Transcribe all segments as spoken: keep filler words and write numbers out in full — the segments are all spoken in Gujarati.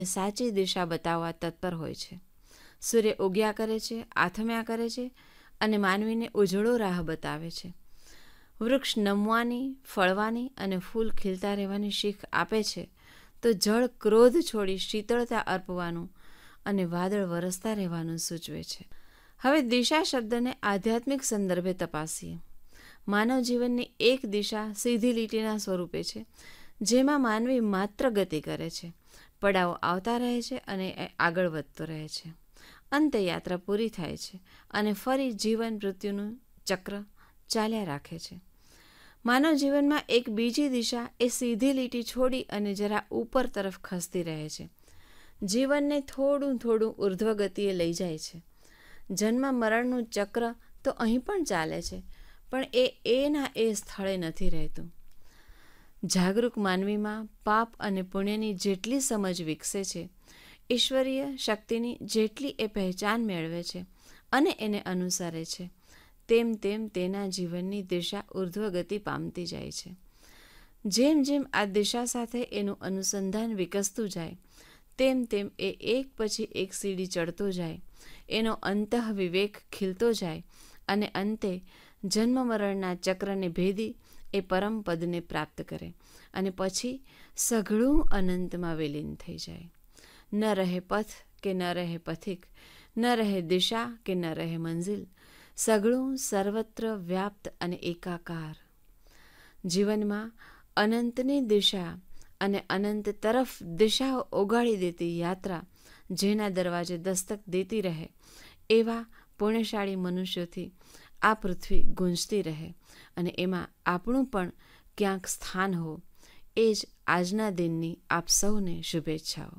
સાચી દિશા બતાવવા તત્પર હોય છે. સૂર્ય ઉગ્યા કરે છે, આથમ્યા કરે છે અને માનવીને ઉજળો રાહ બતાવે છે. વૃક્ષ નમવાની, ફળવાની અને ફૂલ ખીલતા રહેવાની શીખ આપે છે, તો જળ ક્રોધ છોડી શીતળતા અર્પવાનું અને વાદળ વરસતા રહેવાનું સૂચવે છે. હવે દિશા શબ્દને આધ્યાત્મિક સંદર્ભે તપાસીએ. માનવ જીવનની એક દિશા સીધી લીટીના સ્વરૂપે છે, જેમાં માનવી માત્ર ગતિ કરે છે, પડાવ આવતા રહે છે અને આગળ વધતો રહે છે. અંતે યાત્રા પૂરી થાય છે અને ફરી જીવન મૃત્યુનું ચક્ર ચાલ્યા રાખે છે. માનવ જીવનમાં એક બીજી દિશા એ સીધી લીટી છોડી અને જરા ઉપર તરફ ખસતી રહે છે. જીવનને થોડું થોડું ઉર્ધ્વ ગતિએ લઈ જાય છે. જન્મ મરણનું ચક્ર તો અહીં પણ ચાલે છે, પણ એ એના એ સ્થળે નથી રહેતું. જાગૃત માનવીમાં પાપ અને પુણ્યની જેટલી સમજ વિકસે છે, ઈશ્વરીય શક્તિની જેટલી એ પહેચાન મેળવે છે અને એને અનુસરે છે, તેમ તેમ તેના જીવનની દિશા ઉર્ધ્વ ગતિ પામતી જાય છે. જેમ જેમ આ દિશા સાથે એનું અનુસંધાન વિકસતું જાય, તેમ તેમ એ એક પછી એક સીડી ચડતો જાય, એનો અંતઃ વિવેક ખીલતો જાય અને અંતે જન્મ મરણના ચક્રને ભેદી એ પરમ પદને પ્રાપ્ત કરે અને પછી સઘળું અનંતમાં વિલીન થઈ જાય. ન રહે પથ કે ન રહે પથિક, ન રહે દિશા કે ન રહે મંઝિલ, સઘળું સર્વત્ર વ્યાપ્ત અને એકાકાર. જીવનમાં અનંતની દિશા અને અનંત તરફ દિશાઓ ઓગાળી દેતી યાત્રા જેના દરવાજે દસ્તક દેતી રહે, એવા પુણ્યશાળી મનુષ્યોથી આ પૃથ્વી ગુંજતી રહે અને એમાં આપણું પણ ક્યાંક સ્થાન હો, એ જ આજના દિનની આપ સૌને શુભેચ્છાઓ.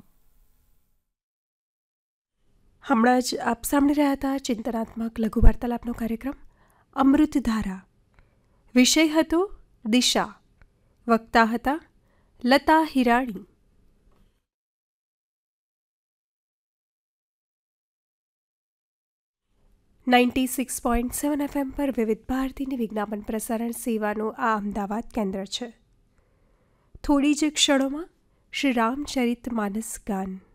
હમણાં જ આપ સાંભળી રહ્યા હતા ચિંતનાત્મક લઘુ વાર્તાલાપનો કાર્યક્રમ અમૃતધારા. વિષય હતો દિશા. વક્તા હતા Lata Hirani. Ninety six point seven FM પર વિવિધ ભારતીની વિજ્ઞાપન પ્રસારણ સેવાનું આ અમદાવાદ કેન્દ્ર છે. થોડી જ ક્ષણોમાં શ્રી રામચરિત માનસ ગાન.